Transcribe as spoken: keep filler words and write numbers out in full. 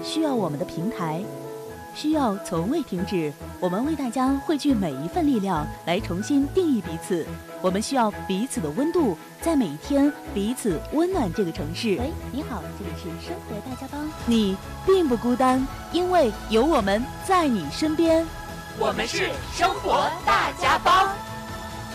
需要我们的平台，需要从未停止。我们为大家汇聚每一份力量，来重新定义彼此。我们需要彼此的温度，在每一天彼此温暖这个城市。喂，你好，这里是生活大家帮。你并不孤单，因为有我们在你身边。 我们是生活大家帮。